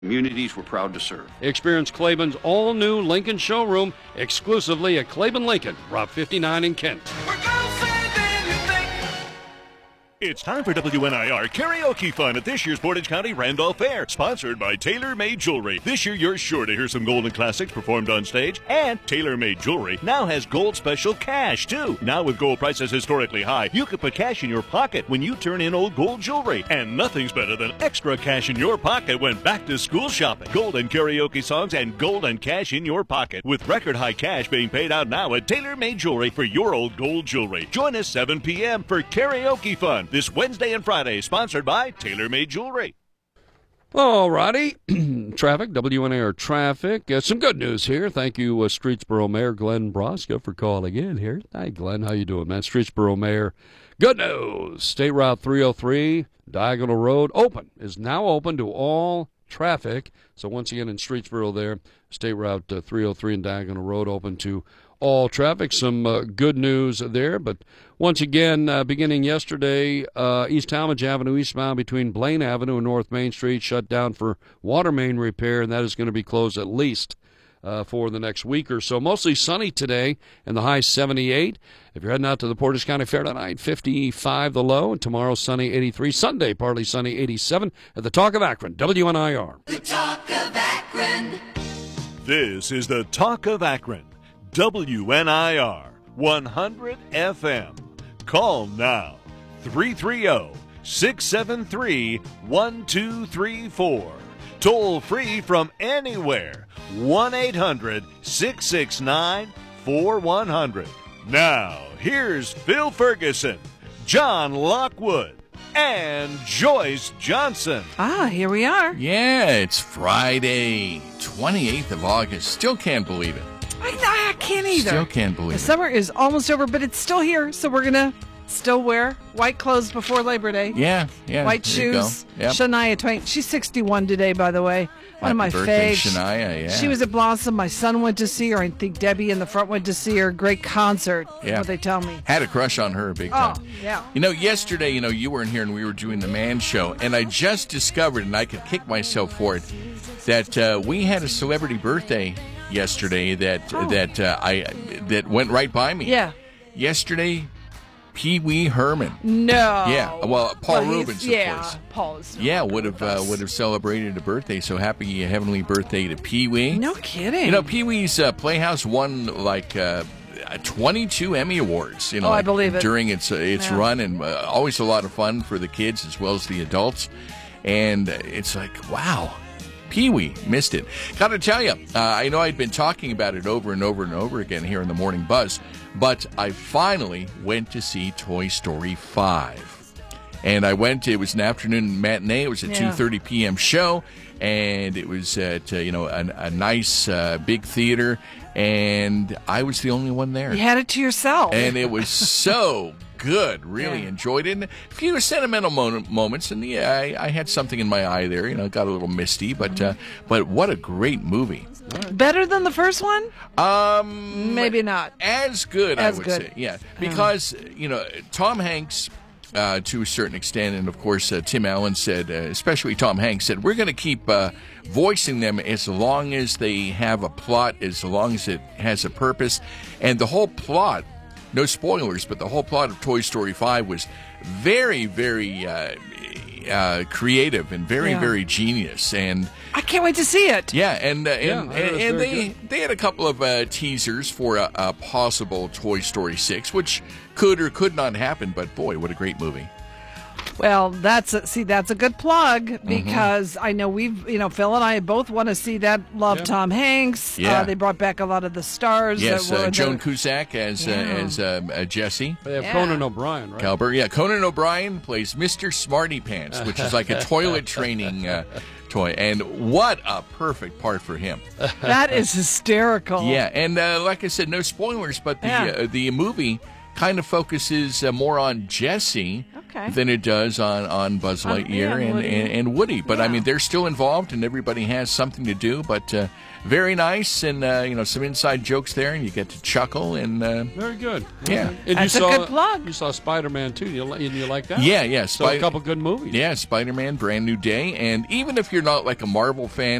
communities we're proud to serve. Experience Claiborne's all-new Lincoln showroom exclusively at Claiborne Lincoln, Route 59 in Kent. It's time for WNIR Karaoke Fun at this year's Portage County Randolph Fair, sponsored by Tailor Made Jewelry. This year, you're sure to hear some golden classics performed on stage, and Tailor Made Jewelry now has gold special cash, too. Now with gold prices historically high, you can put cash in your pocket when you turn in old gold jewelry, and nothing's better than extra cash in your pocket when back to school shopping. Golden karaoke songs and golden cash in your pocket, with record high cash being paid out now at Tailor Made Jewelry for your old gold jewelry. Join us 7 p.m. for Karaoke Fun this Wednesday and Friday, sponsored by Tailor Made Jewelry. All righty. Traffic, WNAR traffic. Some good news here. Thank you, Streetsboro Mayor Glenn Broska, for calling in here. Hi, Glenn. How you doing, man? Streetsboro Mayor. Good news. State Route 303, Diagonal Road, is now open to all traffic. So once again in Streetsboro there, State Route 303 and Diagonal Road open to all traffic. Some good news there, but once again, beginning yesterday, East Talmadge Avenue eastbound between Blaine Avenue and North Main Street shut down for water main repair, and that is going to be closed at least for the next week or so. Mostly sunny today, and the high 78. If you're heading out to the Portage County Fair tonight, 55 the low, and tomorrow sunny 83. Sunday, partly sunny 87 at the Talk of Akron, WNIR. The Talk of Akron. This is the Talk of Akron. WNIR 100 FM. Call now 330-673-1234. Toll free from anywhere 1-800-669-4100. Now, here's Phil Ferguson, John Lockwood, and Joyce Johnson. Here we are. Yeah, it's Friday, 28th of August. Still can't believe it. I can't either. Still can't believe the it. summer is almost over, but it's still here, so we're going to still wear white clothes before Labor Day. Yeah. White shoes. Yep. Shania Twain. She's 61 today, by the way. One of my birthday, faves. Shania, yeah. She was at Blossom. My son went to see her. I think Debbie in the front went to see her. Great concert, what they tell me. Had a crush on her big time. Oh, yeah. Yesterday, you weren't here and we were doing the Man Show, and I just discovered, and I could kick myself for it, that we had a celebrity birthday yesterday that went right by me. Yeah. Yesterday, Pee Wee Herman. No. Yeah. Well, Paul Rubens, of course. Paul is. Yeah, would have celebrated a birthday. So happy heavenly birthday to Pee Wee. No kidding. Pee Wee's Playhouse won 22 Emmy Awards. I believe it. During its run, and always a lot of fun for the kids as well as the adults. And it's like, wow. Pee-wee missed it. Got to tell you, I know I'd been talking about it over and over and over again here in the Morning Buzz, but I finally went to see Toy Story 5. And I went, it was an afternoon matinee, it was a 2:30 p.m. show, and it was at, a nice big theater, and I was the only one there. You had it to yourself. And it was so good. Really enjoyed it. And a few sentimental moments, and I had something in my eye there. Got a little misty, but what a great movie. Better than the first one? Maybe not. As good, I would say. Yeah, because Tom Hanks. To a certain extent, and of course Tim Allen said, especially Tom Hanks said, we're going to keep voicing them as long as they have a plot, as long as it has a purpose. And the whole plot, no spoilers, but the whole plot of Toy Story 5 was very, very creative and very, very genius. And I can't wait to see it. Yeah, and they had a couple of teasers for a possible Toy Story 6, which could or could not happen, but boy, what a great movie. Well, that's a good plug, because I know Phil and I both want to see that. Love Tom Hanks. Yeah. They brought back a lot of the stars. Yes, Joan Cusack as Jessie. They have Conan O'Brien, right? Calbert. Yeah, Conan O'Brien plays Mr. Smarty Pants, which is like a toilet training toy. And what a perfect part for him. That is hysterical. Yeah, and like I said, no spoilers, but the movie kind of focuses more on Jessie Okay. than it does on Buzz Lightyear yeah, and, Woody. and Woody. But I Yeah. mean, they're still involved, and everybody has something to do. But very nice, and some inside jokes there, and you get to chuckle. And Very good. Yeah. And That's a good plug. You saw Spider-Man too. You like that? yeah. So a couple good movies. Yeah, Spider-Man, Brand New Day, and even if you're not like a Marvel fan,